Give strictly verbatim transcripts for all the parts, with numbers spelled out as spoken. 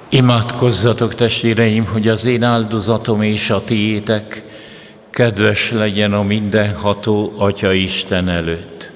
Imádkozzatok, testvéreim, hogy az én áldozatom és a tiétek kedves legyen a mindenható Atya Isten előtt.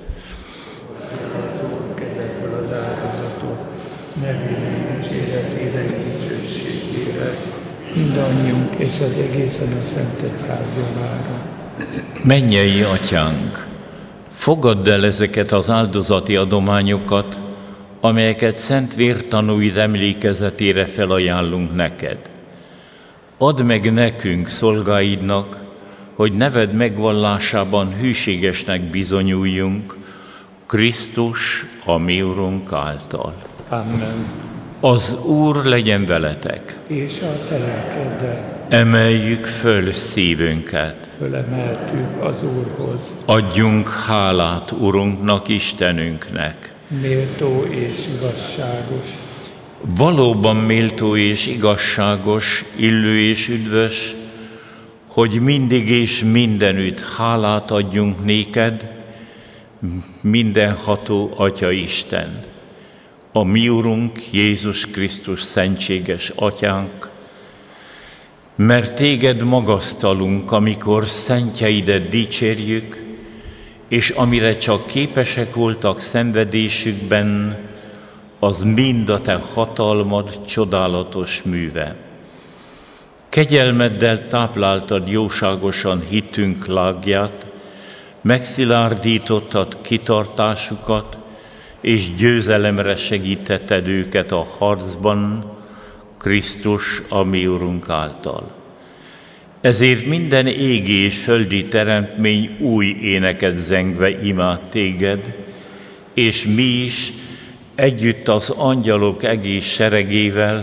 Kedvekből az áldozatot, nevének dicséretére és dicsőségére, mindannyiunk és az egészen a Szent Egyház javára. Mennyei Atyánk, fogadd el ezeket az áldozati adományokat, amelyeket szent vértanúid emlékezetére felajánlunk neked. Add meg nekünk, szolgáidnak, hogy neved megvallásában hűségesnek bizonyuljunk, Krisztus, a mi Urunk által. Amen. Az Úr legyen veletek. És a te lelkeddel. Emeljük föl szívünket. Fölemeltük az Úrhoz. Adjunk hálát Urunknak, Istenünknek. Méltó és igazságos. Valóban méltó és igazságos, illő és üdvös, hogy mindig és mindenütt hálát adjunk néked, mindenható Atya Isten, a mi Urunk Jézus Krisztus szentséges Atyánk, mert téged magasztalunk, amikor szentjeidet dicsérjük, és amire csak képesek voltak szenvedésükben, az mind a te hatalmad csodálatos műve. Kegyelmeddel tápláltad jóságosan hitünk lágját, megszilárdítottad kitartásukat, és győzelemre segítetted őket a harcban, Krisztus, a mi Urunk által. Ezért minden égi és földi teremtmény új éneket zengve imád téged, és mi is együtt az angyalok egész seregével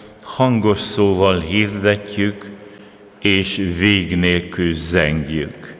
hangos szóval hirdetjük, és vég nélkül zengjük.